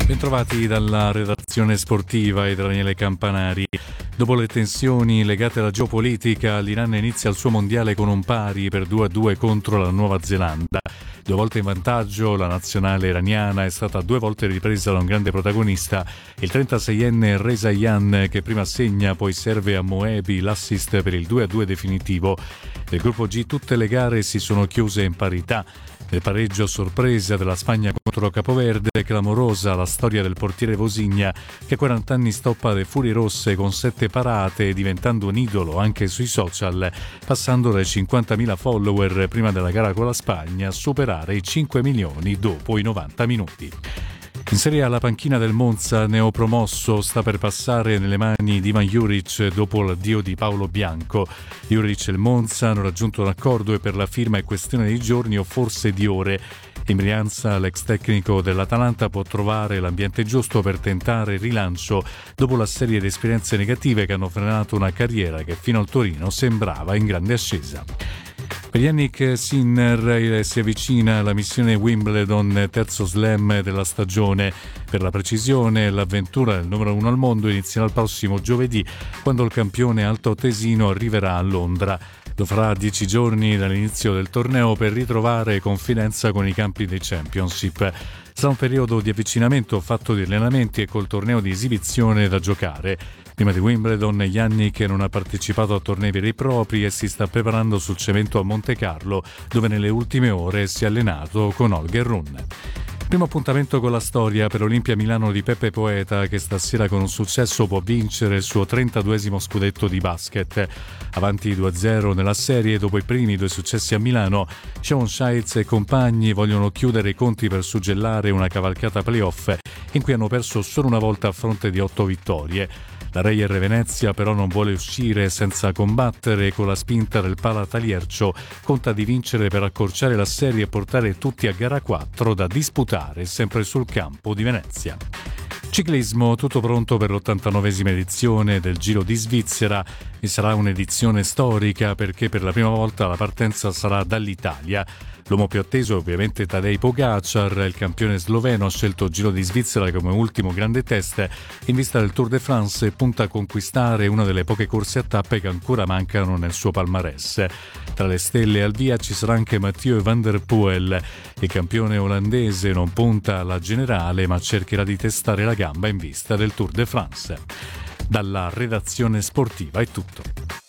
Bentrovati dalla redazione sportiva e da Daniele Campanari. Dopo le tensioni legate alla geopolitica, l'Iran inizia il suo mondiale con un pari per 2-2 contro la Nuova Zelanda. 2 volte in vantaggio, la nazionale iraniana è stata 2 volte ripresa da un grande protagonista, il 36enne Reza Yan, che prima segna, poi serve a Moebi l'assist per il 2-2 definitivo. Nel gruppo G tutte le gare si sono chiuse in parità. Nel pareggio a sorpresa della Spagna contro Capoverde, clamorosa la storia del portiere Vosigna, che a 40 anni stoppa le furie rosse con 7 parate, diventando un idolo anche sui social, passando dai 50.000 follower prima della gara con la Spagna a superare i 5 milioni dopo i 90 minuti. In Serie A la panchina del Monza, neopromosso, sta per passare nelle mani di Ivan Juric dopo l'addio di Paolo Bianco. Juric e il Monza hanno raggiunto un accordo e per la firma è questione di giorni o forse di ore. In Brianza l'ex tecnico dell'Atalanta può trovare l'ambiente giusto per tentare il rilancio dopo la serie di esperienze negative che hanno frenato una carriera che fino al Torino sembrava in grande ascesa. Per Yannick Sinner si avvicina la missione Wimbledon, terzo slam della stagione. Per la precisione, l'avventura del numero 1 al mondo inizierà il prossimo giovedì, quando il campione altoatesino arriverà a Londra. Lo farà a 10 giorni dall'inizio del torneo per ritrovare confidenza con i campi dei Championship. Sarà un periodo di avvicinamento fatto di allenamenti e col torneo di esibizione da giocare. Prima di Wimbledon, Yannick non ha partecipato a tornei veri e propri e si sta preparando sul cemento a Monte Carlo, dove nelle ultime ore si è allenato con Holger Rune. Primo appuntamento con la storia per Olimpia Milano di Peppe Poeta, che stasera con un successo può vincere il suo 32esimo scudetto di basket. Avanti 2-0 nella serie, dopo i primi 2 successi a Milano, Sean Shields e compagni vogliono chiudere i conti per suggellare una cavalcata playoff in cui hanno perso solo una volta a fronte di 8 vittorie. La Reyer Venezia però non vuole uscire senza combattere e con la spinta del Palataliercio conta di vincere per accorciare la serie e portare tutti a gara 4 da disputare sempre sul campo di Venezia. Ciclismo, tutto pronto per l'89esima edizione del Giro di Svizzera e sarà un'edizione storica perché per la prima volta la partenza sarà dall'Italia. L'uomo più atteso è ovviamente Tadej Pogacar, il campione sloveno ha scelto il Giro di Svizzera come ultimo grande test in vista del Tour de France e punta a conquistare una delle poche corse a tappe che ancora mancano nel suo palmarès. Tra le stelle al via ci sarà anche Mathieu van der Poel. Il campione olandese non punta alla generale ma cercherà di testare la gamba in vista del Tour de France. Dalla redazione sportiva è tutto.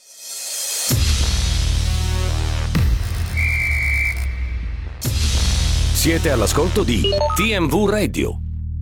Siete all'ascolto di TMV Radio.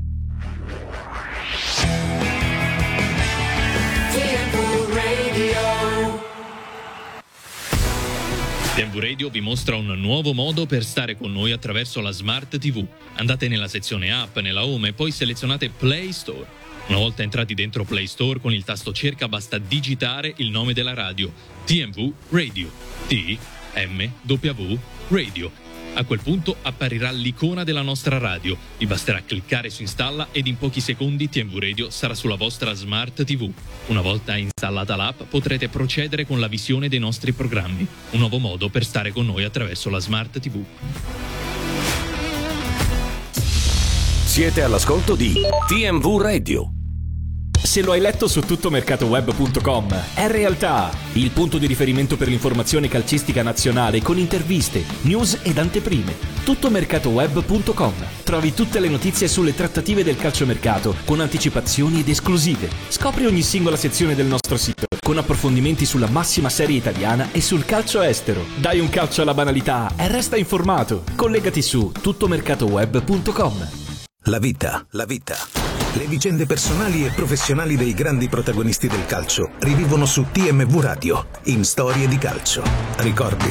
TMV Radio vi mostra un nuovo modo per stare con noi attraverso la Smart TV. Andate nella sezione App, nella Home e poi selezionate Play Store. Una volta entrati dentro Play Store, con il tasto cerca basta digitare il nome della radio, TMV Radio, TMW Radio. A quel punto apparirà l'icona della nostra radio. Vi basterà cliccare su installa ed in pochi secondi TMV Radio sarà sulla vostra Smart TV. Una volta installata l'app potrete procedere con la visione dei nostri programmi. Un nuovo modo per stare con noi attraverso la Smart TV. Siete all'ascolto di TMV Radio. Se lo hai letto su tuttomercatoweb.com, è realtà! Il punto di riferimento per l'informazione calcistica nazionale con interviste, news ed anteprime. Tuttomercatoweb.com. Trovi tutte le notizie sulle trattative del calciomercato con anticipazioni ed esclusive. Scopri ogni singola sezione del nostro sito con approfondimenti sulla massima serie italiana e sul calcio estero. Dai un calcio alla banalità e resta informato. Collegati su tuttomercatoweb.com. La vita. Le vicende personali e professionali dei grandi protagonisti del calcio rivivono su TMV Radio in Storie di Calcio. Ricordi